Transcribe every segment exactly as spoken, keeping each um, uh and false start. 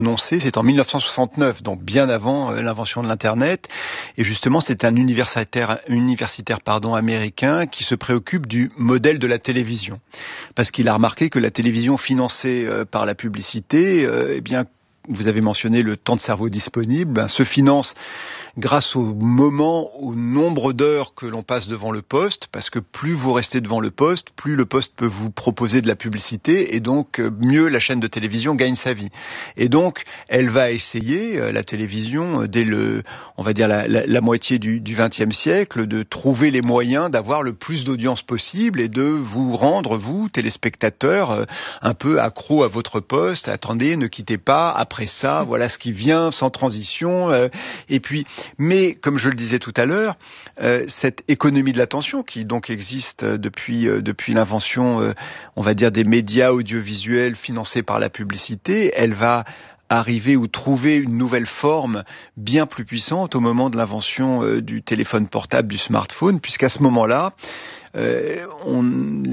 annoncé, c'est en mille neuf cent soixante-neuf, donc bien avant euh, l'invention de l'Internet. Et justement, c'est un universitaire, universitaire pardon, américain qui se préoccupe du modèle de la télévision. Parce qu'il a remarqué que la télévision financée euh, par la publicité, euh, eh bien, vous avez mentionné le temps de cerveau disponible, ben, se finance grâce au moment, au nombre d'heures que l'on passe devant le poste, parce que plus vous restez devant le poste, plus le poste peut vous proposer de la publicité, et donc mieux la chaîne de télévision gagne sa vie. Et donc, elle va essayer, la télévision, dès le, on va dire la, la, la moitié du, du vingtième siècle, de trouver les moyens d'avoir le plus d'audience possible et de vous rendre, vous, téléspectateurs, un peu accro à votre poste. Attendez, ne quittez pas, après ça, voilà ce qui vient, sans transition. Et puis, mais comme je le disais tout à l'heure, euh, cette économie de l'attention qui donc existe depuis euh, depuis l'invention, euh, on va dire, des médias audiovisuels financés par la publicité, elle va arriver ou trouver une nouvelle forme bien plus puissante au moment de l'invention euh, du téléphone portable, du smartphone, puisqu'à ce moment-là, Euh, on,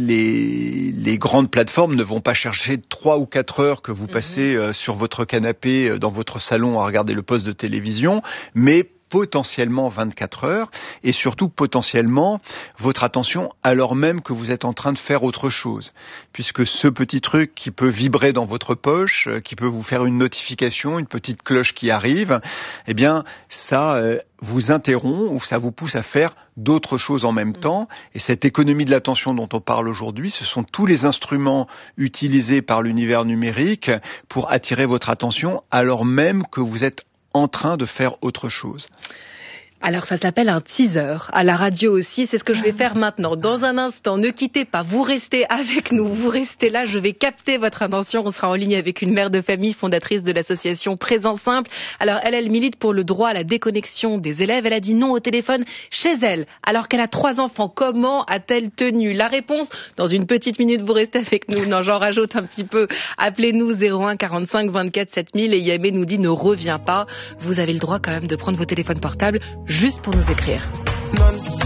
les, les grandes plateformes ne vont pas chercher trois ou quatre heures que vous passez euh, sur votre canapé euh, dans votre salon à regarder le poste de télévision, mais potentiellement vingt-quatre heures, et surtout potentiellement votre attention alors même que vous êtes en train de faire autre chose. Puisque ce petit truc qui peut vibrer dans votre poche, qui peut vous faire une notification, une petite cloche qui arrive, eh bien ça euh, vous interrompt ou ça vous pousse à faire d'autres choses en même temps. Et cette économie de l'attention dont on parle aujourd'hui, ce sont tous les instruments utilisés par l'univers numérique pour attirer votre attention alors même que vous êtes en train de faire autre chose. Alors ça s'appelle un teaser, à la radio aussi, c'est ce que je vais faire maintenant. Dans un instant, ne quittez pas, vous restez avec nous, vous restez là, je vais capter votre attention. On sera en ligne avec une mère de famille, fondatrice de l'association Présence Simple. Alors elle, elle milite pour le droit à la déconnexion des élèves. Elle a dit non au téléphone chez elle, alors qu'elle a trois enfants. Comment a-t-elle tenu? La réponse, dans une petite minute, vous restez avec nous. Non, j'en rajoute un petit peu. Appelez-nous zéro un quarante-cinq vingt-quatre sept mille et Yamé nous dit ne reviens pas. Vous avez le droit quand même de prendre vos téléphones portables juste pour nous écrire.